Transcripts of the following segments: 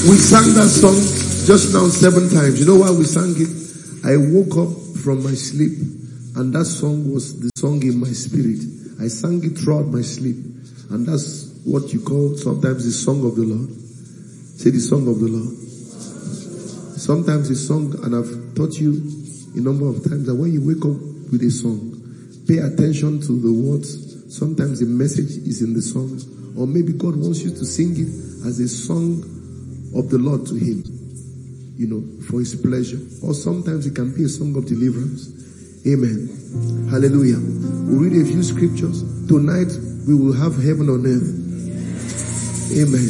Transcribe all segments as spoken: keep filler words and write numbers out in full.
We sang that song just now seven times. You know why we sang it? I woke up from my sleep and that song was the song in my spirit. I sang it throughout my sleep. And that's what you call sometimes the song of the Lord. Say the song of the Lord. Sometimes the song, and I've taught you a number of times that when you wake up with a song, pay attention to the words. Sometimes the message is in the song. Or maybe God wants you to sing it as a song of the Lord to Him. You know, for His pleasure. Or sometimes it can be a song of deliverance. Amen. Hallelujah. We'll read a few scriptures. Tonight we will have heaven on earth. Amen.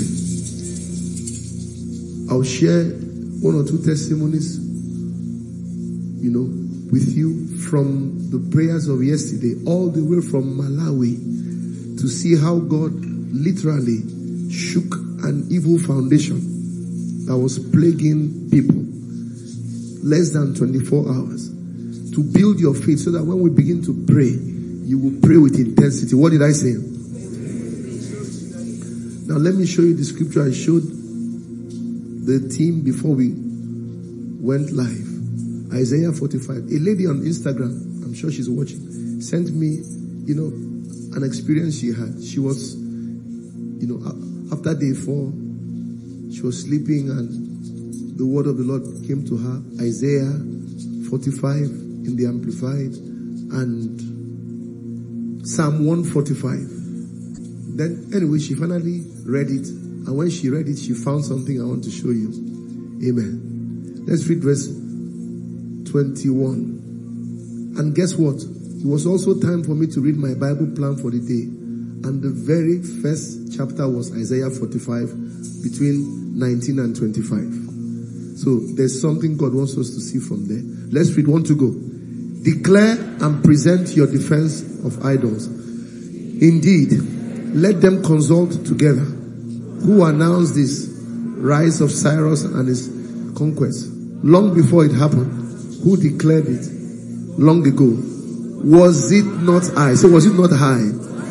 I'll share one or two testimonies, you know, with you from the prayers of yesterday, all the way from Malawi, to see how God literally shook an evil foundation that was plaguing people. Less than twenty-four hours. To build your faith so that when we begin to pray, you will pray with intensity. What did I say? Now let me show you the scripture I showed the team before we went live. Isaiah forty-five. A lady on Instagram, I'm sure she's watching, sent me, you know, an experience she had. She was, you know, after day four, she was sleeping and the word of the Lord came to her. Isaiah forty-five in the Amplified and Psalm one forty-five. Then anyway, she finally read it. And when she read it, she found something I want to show you. Amen. Let's read verse twenty-one. And guess what? It was also time for me to read my Bible plan for the day. And the very first chapter was Isaiah forty-five, between nineteen and twenty-five. So there's something God wants us to see from there. Let's read. One to go. Declare and present your defense of idols. Indeed, let them consult together. Who announced this rise of Cyrus and his conquest? Long before it happened. Who declared it? Long ago. Was it not I? So was it not I?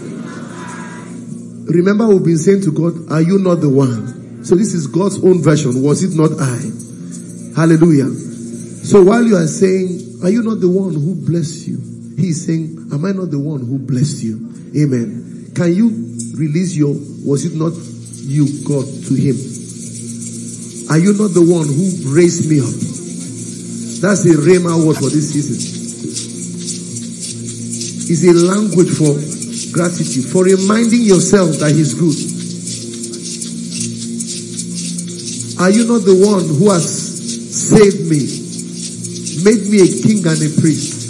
Remember we've been saying to God, are you not the one? So this is God's own version. Was it not I? Hallelujah. So while you are saying, are you not the one who blessed you? He is saying, am I not the one who blessed you? Amen. Can you release your, was it not you, God, to Him? Are you not the one who raised me up? That's the Rhema word for this season. It's a language for gratitude, for reminding yourself that He's good. Are you not the one who has saved me, made me a king and a priest?